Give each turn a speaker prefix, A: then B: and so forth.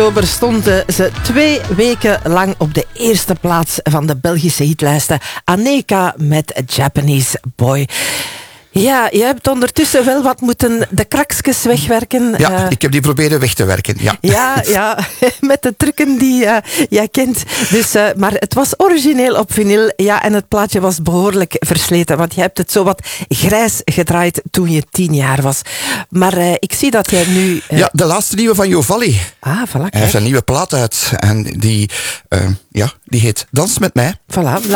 A: Oktober stonden ze 2 weken lang op de eerste plaats van de Belgische hitlijsten. Aneka met Japanese Boy. Ja, je hebt ondertussen wel wat moeten de kraksjes wegwerken.
B: Ja, ik heb die proberen weg te werken.
A: Ja, met de trucken die jij kent. Dus, maar het was origineel op vinyl. Ja, en het plaatje was behoorlijk versleten. Want je hebt het zo wat grijs gedraaid toen je 10 jaar was. Maar ik zie dat jij nu...
B: Ja, de laatste nieuwe van Jovalli.
A: Ah, voilà.
B: Hij heeft een nieuwe plaat uit. En die heet Dans met mij.
A: Voilà.